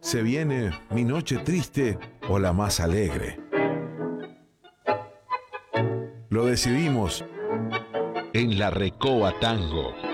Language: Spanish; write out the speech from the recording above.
¿Se viene mi noche triste o la más alegre? Lo decidimos En la Recoba Tango.